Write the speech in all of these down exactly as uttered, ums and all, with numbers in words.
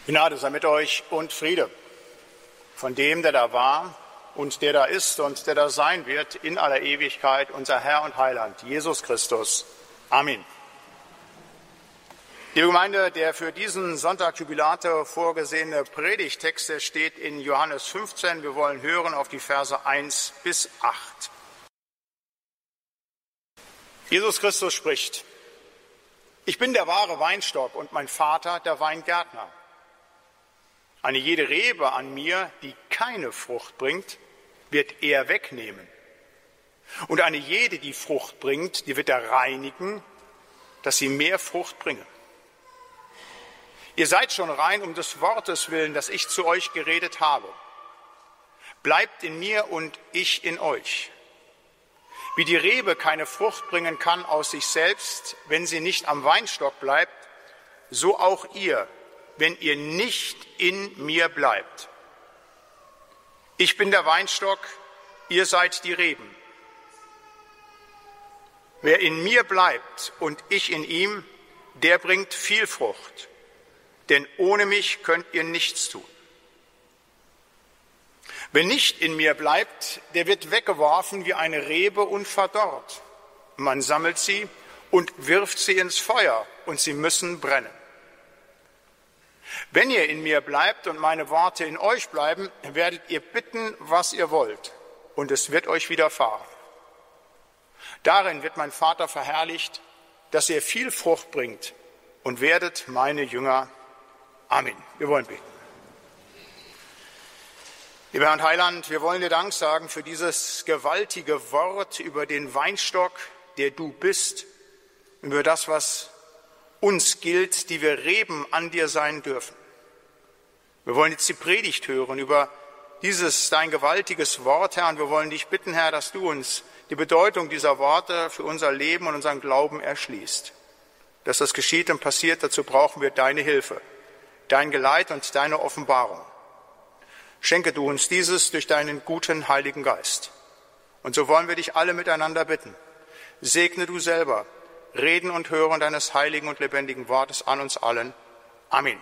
Gnade sei mit euch und Friede von dem, der da war und der da ist und der da sein wird in aller Ewigkeit, unser Herr und Heiland, Jesus Christus. Amen. Liebe Gemeinde, der für diesen Sonntag Jubilate vorgesehene Predigttext steht in Johannes fünfzehn. Wir wollen hören auf die Verse eins bis acht. Jesus Christus spricht: Ich bin der wahre Weinstock und mein Vater der Weingärtner. Eine jede Rebe an mir, die keine Frucht bringt, wird er wegnehmen. Und eine jede, die Frucht bringt, die wird er reinigen, dass sie mehr Frucht bringe. Ihr seid schon rein um des Wortes willen, das ich zu euch geredet habe. Bleibt in mir und ich in euch. Wie die Rebe keine Frucht bringen kann aus sich selbst, wenn sie nicht am Weinstock bleibt, so auch ihr, wenn ihr nicht in mir bleibt. Ich bin der Weinstock, ihr seid die Reben. Wer in mir bleibt und ich in ihm, der bringt viel Frucht, denn ohne mich könnt ihr nichts tun. Wer nicht in mir bleibt, der wird weggeworfen wie eine Rebe und verdorrt. Man sammelt sie und wirft sie ins Feuer, und sie müssen brennen. Wenn ihr in mir bleibt und meine Worte in euch bleiben, werdet ihr bitten, was ihr wollt, und es wird euch widerfahren. Darin wird mein Vater verherrlicht, dass ihr viel Frucht bringt und werdet meine Jünger. Amen. Wir wollen beten. Lieber Herr und Heiland, wir wollen dir Dank sagen für dieses gewaltige Wort über den Weinstock, der du bist, über das, was uns gilt, die wir Reben an dir sein dürfen. Wir wollen jetzt die Predigt hören über dieses, dein gewaltiges Wort, Herr, und wir wollen dich bitten, Herr, dass du uns die Bedeutung dieser Worte für unser Leben und unseren Glauben erschließt. Dass das geschieht und passiert, dazu brauchen wir deine Hilfe, dein Geleit und deine Offenbarung. Schenke du uns dieses durch deinen guten Heiligen Geist. Und so wollen wir dich alle miteinander bitten. Segne du selber Reden und Hören deines heiligen und lebendigen Wortes an uns allen. Amen.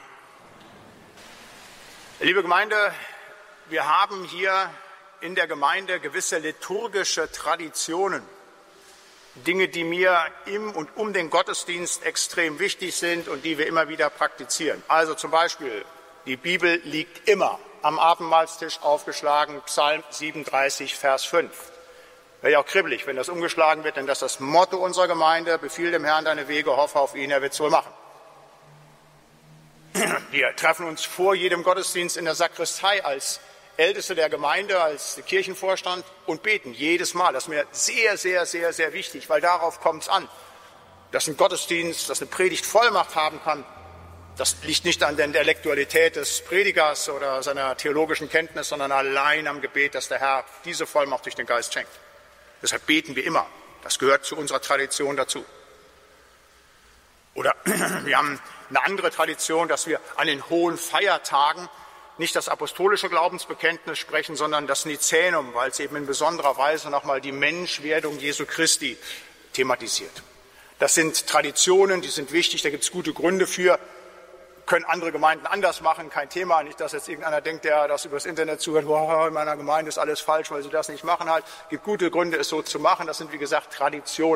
Liebe Gemeinde, wir haben hier in der Gemeinde gewisse liturgische Traditionen. Dinge, die mir im und um den Gottesdienst extrem wichtig sind und die wir immer wieder praktizieren. Also zum Beispiel, die Bibel liegt immer am Abendmahlstisch aufgeschlagen, Psalm siebenunddreißig, Vers fünf. Wäre ja auch kribbelig, wenn das umgeschlagen wird, denn das ist das Motto unserer Gemeinde: Befiehl dem Herrn deine Wege, hoffe auf ihn, er wird es wohl machen. Wir treffen uns vor jedem Gottesdienst in der Sakristei als Älteste der Gemeinde, als Kirchenvorstand und beten jedes Mal. Das ist mir sehr, sehr, sehr, sehr wichtig, weil darauf kommt es an. Dass ein Gottesdienst, dass eine Predigt Vollmacht haben kann, das liegt nicht an der Intellektualität des Predigers oder seiner theologischen Kenntnis, sondern allein am Gebet, dass der Herr diese Vollmacht durch den Geist schenkt. Deshalb beten wir immer. Das gehört zu unserer Tradition dazu. Oder wir haben eine andere Tradition, dass wir an den hohen Feiertagen nicht das apostolische Glaubensbekenntnis sprechen, sondern das Nizänum, weil es eben in besonderer Weise nochmal die Menschwerdung Jesu Christi thematisiert. Das sind Traditionen, die sind wichtig, da gibt es gute Gründe für. Können andere Gemeinden anders machen, kein Thema. Nicht, dass jetzt irgendeiner denkt, der das übers Internet zuhört, wow, in meiner Gemeinde ist alles falsch, weil sie das nicht machen halt. Es gibt gute Gründe, es so zu machen. Das sind, wie gesagt, Traditionen.